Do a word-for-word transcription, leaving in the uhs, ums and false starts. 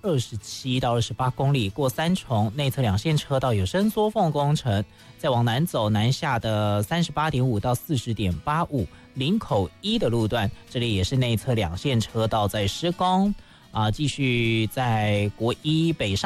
二十七到二十八公里，过三重内侧两线车道有伸缩缝工程。再往南走，南下的三十八点五到四十点八五，林口一的路段，这里也是内侧两线车道在施工啊，继续在国一北上。